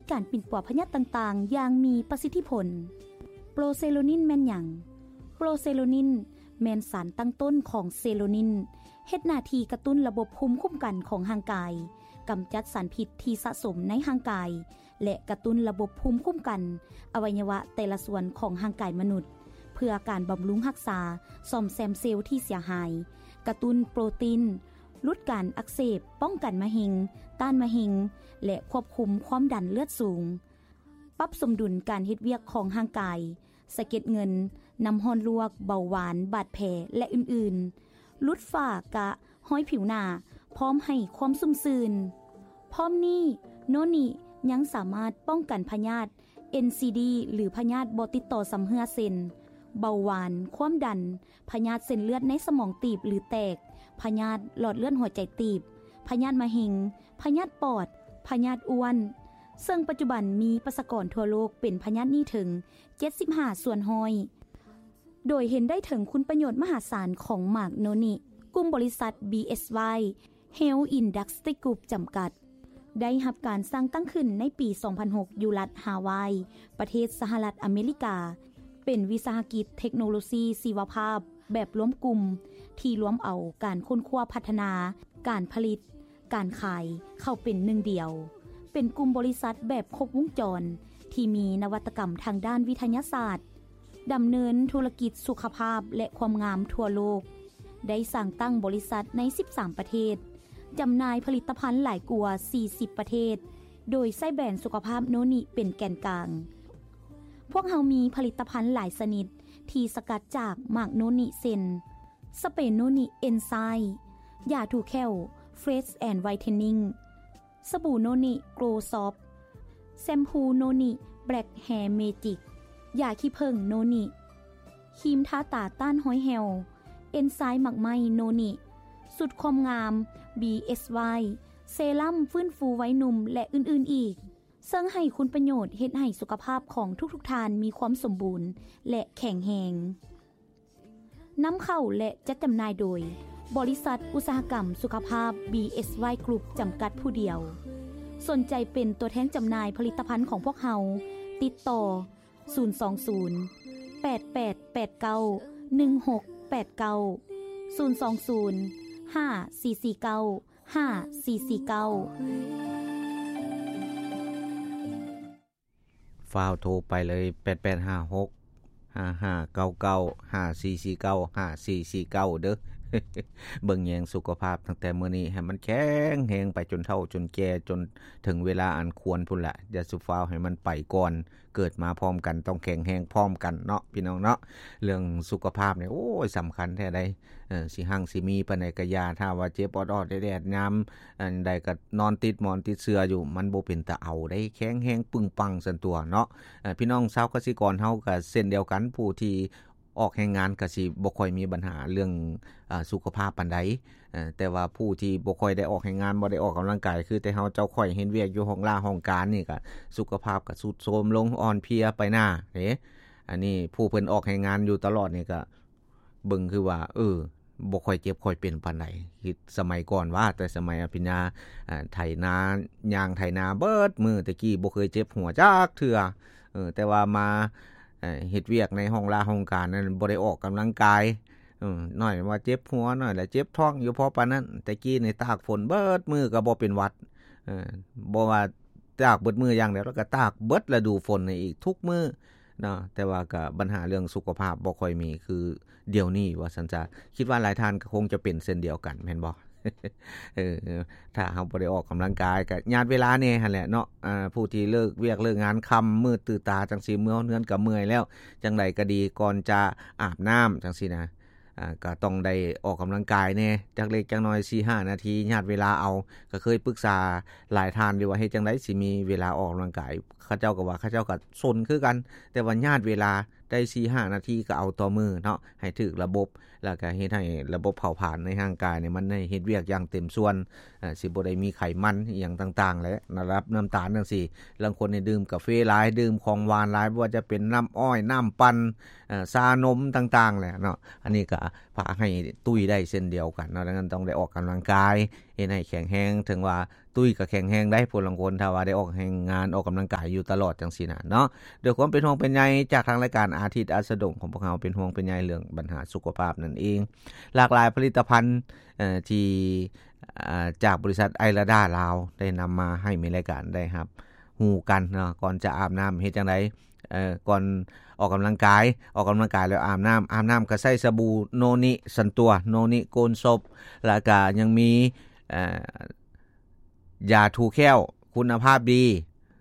การปิ่นป่อพยาธิต่างๆอย่างมีประสิทธิผลโปรเซโลนินแม่นหยังโปรเซโลนินแม่นสารตั้งต้นของเซโลนินเฮ็ดหน้าที่กระตุ้นระบบภูมิคุ้มกันของร่างกายกำจัดสารพิษที่สะสมในร่างกายและกระตุ้นระบบภูมิคุ้มกันอวัยวะแต่ละส่วนของร่างกายมนุษย์เพื่อการบำรุงรักษาซ่อมแซมเซลล์ที่เสียหายกระตุ้นโปรตีนลดการอักเสบป้องกันมะเร็งต้านมะเร็งและควบคุมความดันเลือดสูงปรับสมดุลการเฮ็ดเวียกของร่างกายสะเก็ดเงินน้ำร้อนลวกเบาหวานบาดแผลและอื่นๆลดฝ้ากระห้อยผิวหน้าพร้อมให้ความชุ่มชื้นพร้อมนี้โนนิยังสามารถป้องกันพยาธิ NCD หรือพยาธิบ่ติดต่อสำเหือเส้นเบาหวานความดันพยาธิเส้นเลือดในสมองตีบหรือแตกพยาธิหลอดเลือดหัวใจตีบพยาธิมะเร็งพยาธิปอดพยาธิอ้วนซึ่งปัจจุบันมีประชากรทั่วโลกเป็นพยาธินี้ถึง75ส่วนห้อยโดยเห็นได้ถึงคุณประโยชน์มหาศาลของหมากโนนิกลุ่มบริษัท BSY Health Industry Group จำกัดได้รับการสร้างตั้งขึ้นในปี 2006 อยู่รัฐฮาวายประเทศสหรัฐอเมริกาเป็นวิสาหกิจเทคโนโลยีชีวภาพแบบรวมกลุ่มที่รวมเอาการค้นคว้าพัฒนาการผลิตการขายเข้าเป็นหนึ่งเดียวเป็นกลุ่มบริษัทแบบครบวงจรที่มีนวัตกรรมทางด้านวิทยาศาสตร์ดำเนินธุรกิจสุขภาพและความงามทั่วโลกได้สร้างตั้งบริษัทใน13ประเทศจำหน่ายผลิตภัณฑ์หลายกว่า40ประเทศโดยใช้แบรนด์สุขภาพโนนิเป็นแกนกลางพวกเรามีผลิตภัณฑ์หลายชนิดที่สกัดจากหมากโนนิเซนสเปรย์โนนิเอนไซม์ยาถูแคลเฟรชแอนด์ไวท์เทนนิ่งสบู่โนนิโกรซอฟแชมพูโนนิแบล็กแฮร์เมจิกยาขี้ผึ้งโนนิครีมทาตาต้านห้อยแฮวเอนไซม์หมักไหมโนนิสุดความงาม BSY เซรั่มฟื้นฟูไว้หนุ่มและอื่นๆอีกซึ่งให้คุณประโยชน์เฮ็ดให้สุขภาพของทุกๆท่านมีความสมบูรณ์และแข็งแรงนำเข้าและจัดจำหน่ายโดยบริษัทอุตสาหกรรมสุขภาพ BSY Group จำกัดผู้เดียวสนใจเป็นตัวแทนจำหน่ายผลิตภัณฑ์ของพวกเราติดต่อ020 8889 1689 020 5449 5449 ฟาวโทรไปเลย8856 5599 5449 5449เด้อ เบิ่งแยงสุขภาพตั้งแต่มื้อนี้ให้มันแข็งแรงไปจนเฒ่าจนแก่จนถึงเวลาอันควรพุ่นละอย่าสุฟาวให้มันไปก่อนเกิดมาพร้อมกันต้องแข็งแรงพร้อมกันเนาะพี่น้องเนาะเรื่องสุขภาพเนี่ยโอ้ยสำคัญแท้ใดสิหั่งสิมีปานใดก็ยาถ้าว่าเจ็บออดๆแดดๆยามอันใดก็นอนติดหมอนติดเสื่ออยู่มันบ่เป็นตาเอาได้แข็งแรงปึงปังซั่นตัวเนาะพี่น้องชาวเกษตรกรเฮาก็เช่นเดียวกันผู้ที่ออกแรงงานก็สิบ่ค่อยมีปัญหาเรื่องสุขภาพปานใดแต่ว่าผู้ที่บ่ค่อยได้ออกแรงงานบ่ได้ออกกำลังกายคือแต่เฮาเจ้าค่อยเฮ็ดเวียกอยู่ห้องล่าห้องการนี่ก็สุขภาพก็ทรุดโทรมลงอ่อนเพลียไปหน้าเด้อันนี้ผู้เพิ่นออกแรงงานอยู่ตลอดนี่ก็เบิ่งคือว่าบ่ค่อยเจ็บค่อยเป็นปานใดคิดสมัยก่อนว่าแต่สมัยอภิญญาไถนาย่างไถนาเบิดมื้อตะกี้บ่เคยเจ็บหัวจักเทื่อแต่ว่ามาเฮ็ดเวียกในห้องลาห้องการนั้นบ่ได้ออกกำลังกายน้อยว่าเจ็บหัวน้อยแล้วเจ็บท้องอยู่พอปานนั้นแต่กี้ในตากฝนเบิดมือก็บ่เป็นหวัดบ่ว่าตากเบิดมืออย่างเดียวแล้วก็ตากเบิดฤดูฝนนี่อีกทุกมื้อเนาะแต่ว่าก็ปัญหาเรื่องสุขภาพบ่ค่อยมีคือเดี๋ยวนี้ว่าซั่นจ้ะคิดว่าหลายท่านก็คงจะเป็นเช่นเดียวกันแม่นบ่ถ้าเฮาบ่ได้ออกกำลังกายก็ญาติเวลาแน่หั่นแหละเนาะผู้ที่เลิกเวียกเลิกงานค่ำมืดตื่นตาจังซี่เมื่อเฮือนก็เมื่อยแล้วจังไดก็ดีก่อนจะอาบน้ำจังซี่นะก็ต้องได้ออกกำลังกายแน่จักเล็กจักน้อย 4-5 นาทีญาติเวลาเอาก็เคยปรึกษาหลายท่านอยู่ว่าเฮ็ดจังได๋สิมีเวลาออกกำลังกายเขาเจ้าก็ว่าเขาเจ้าก็ซนคือกันแต่ว่าญาติเวลาได้ 4-5 นาทีก็เอาต่อมื้อเนาะให้ถึกระบบแล้วก็เฮ็ดให้ระบบเผาผลาญในร่างกายเนี่ยมันได้เฮ็ดเวียกอย่างเต็มส่วนสิบ่ได้มีไขมันอีหยังต่างๆและนะครับน้ำตาลจังซี่บางคนนี่ดื่มกาแฟหลายดื่มของหวานหลายบ่ว่าจะเป็นน้ำอ้อยน้ำปั่นชานมต่างๆแหละเนาะอันนี้ก็พาให้ตุ้ยได้เช่นเดียวกันเนาะดังนั้นต้องได้ออกกำลังกายเฮ็ดให้แข็งแรงถึงว่าตุ้ตุ้ยก็แข็งแรงได้ผู้ลางคนถ้าว่าได้ออกแรงงานออกกำลังกายอยู่ตลอดจังซี่น่ะเนาะด้วยความเป็นห่วงเป็นใยจากทางรายการอาทิตย์อัสดงของพวกเราเป็นห่วงเป็นใยเรื่องปัญหาสุขภาพนั่นเองหลากหลายผลิตภัณฑ์ที่จากบริษัทไอราดาลาวได้นำมาให้มีรายการได้ครับฮู้กันเนาะก่อนจะอาบน้ำเฮ็ดจังได๋ก่อนออกกำลังกายแล้วอาบน้ำก็ใช้สบู่โนนิสันตัวโนนิโกนศพแล้วก็ยังมียาถูแค้วคุณภาพดี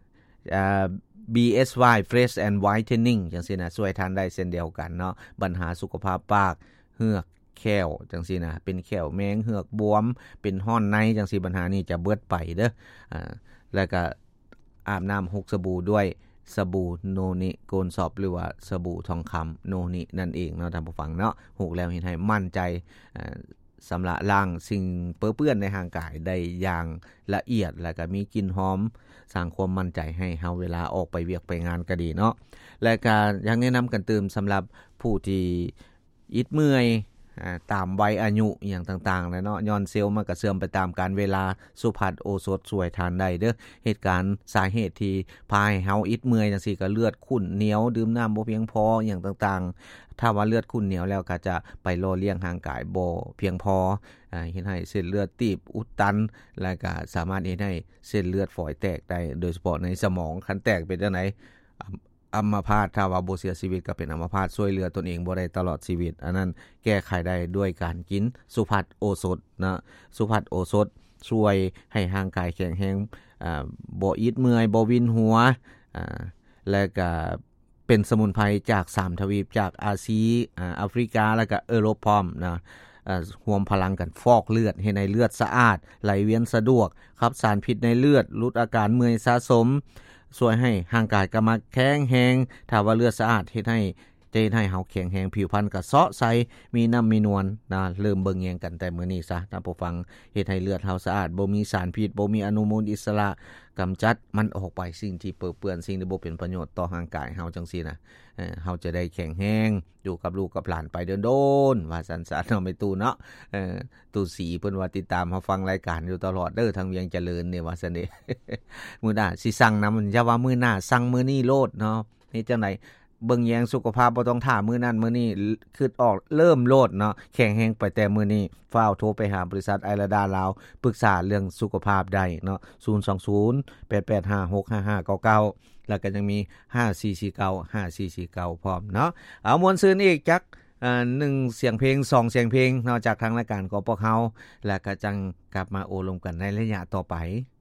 BSY Fresh and Whitening จังซี่นะช่วยทานได้เช่นเดียวกันเนาะปัญหาสุขภาพปากเหือกแค้วจังซี่นะเป็นแค้วแมงเหือกบวมเป็นห้อนในจังซี่ปัญหานี้จะเบิดไปเด้อแล้วก็อาบน้ำ6สบู่ด้วยสบู่โนนิโกนซอบหรือว่าสบู่ทองคำโนนินั่นเองเนาะท่านผู้ฟังเนาะฮู้แล้วเห็นให้มั่นใจสำระล้างสิ่งเปื้อนในร่างกายได้อย่างละเอียดแล้วก็มีกลิ่นหอมสร้างความมั่นใจให้เฮาเวลาออกไปเวียกไปงานก็ดีเนาะและก็ยังแนะนำกันเติมสำหรับผู้ที่อิดเมื่อยตามวัยอายุอย่างต่างๆแล้วเนาะย้อนเซลล์มันก็เสื่อมไปตามกาลเวลาสุภัทโอสถช่วยทานได้เด้อเหตุการณ์สาเหตุที่พาให้เฮาอิดเมื่อยจังซี่ก็เลือดขุ่นเหนียวดื่มน้ำบ่เพียงพออย่างต่างๆถ้าว่าเลือดขุ่นเหนียวแล้วก็จะไปหล่อเลี้ยงร่างกายบ่เพียงพอเฮ็ดให้เส้นเลือดตีบอุดตันแล้วก็สามารถเฮ็ดให้เส้นเลือดฝอยแตกได้โดยเฉพาะในสมองคันแตกเป็นจังได๋อัมพาตถ้าว่าบ่เสียชีวิตก็เป็นอัมพาตช่วยเหลือตนเองบ่ได้ตลอดชีวิตอันนั้นแก้ไขได้ด้วยการกินสุภัทโอสถนะสุภัทโอสถช่วยให้ร่างกายแข็งแรงบ่อิดเมื่อยบ่วินหัวและก็เป็นสมุนไพรจาก3ทวีปจากอาซีแอฟริกาแล้วก็ยุโรปพร้อมนะรวมพลังกันฟอกเลือดให้ในเลือดสะอาดไหลเวียนสะดวกขับสารพิษในเลือดลดอาการเมื่อยสะสมช่วยให้ร่างกายกำลังแข็งแรงถ้าว่าเลือดสะอาดเฮ็ดให้เฮาแข็งแรงผิวพรรณก็เซาะใสมีน้ำมีนวลนะเริ่มเบิ่งแยงกันแต่มื้อนี้ซะท่านผู้ฟังเฮ็ดให้เลือดเฮาสะอาดบ่มีสารพิษบ่มีอนุมูลอิสระกำจัดมันออกไปสิ่งที่เปื้อนสิ่งที่บ่เป็นประโยชน์ต่อร่างกายเฮาจังซี่นะเฮาจะได้แข็งแรงอยู่กับลูกกับหลานไปโดนๆว่าซั่นๆเนาะไม่ตู้เนาะตู้สีเพิ่นว่าติดตามเฮาฟังรายการอยู่ตลอดเด้อทางเวียงเจริญนี่ว่าซั่นเด้ มื้อหน้าสิสั่งนำอย่าว่ามื้อหน้าสั่งมื้อนี้โลดเนาะนี่จังได๋เบิ่งแยงสุขภาพบ่ต้องท่ามื้อนั้นมื้อนี้คิดออกเริ่มโลดเนาะแข็งแรงไปแต่มื้อนี้ฟ้าวโทรไปหาบริษัทไอราดาลาวปรึกษาเรื่องสุขภาพได้เนาะ02088565599แล้วก็ยังมี54495449พร้อมเนาะเอามวนซื่นอีกจัก1เสียงเพลง2เสียงเพลงนอกจากทางรายการของพวกเฮาแล้วก็จังกลับมาโอลมกันในระยะต่อไป